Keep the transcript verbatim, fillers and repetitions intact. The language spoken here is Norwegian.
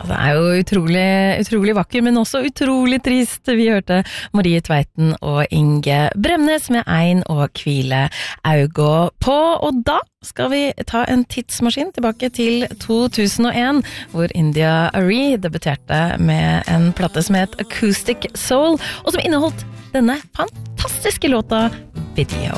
Det er jo utrolig, utrolig vakker, men også utrolig trist. Vi hørte Marie Tveiten og Inge Bremnes med Ein og Kvile Auga på, og da skal vi ta en tidsmaskin tilbake til to tusen og en, hvor India Arie debuterte med en platte som het Acoustic Soul, og som inneholdt denne fantastiske låta Video.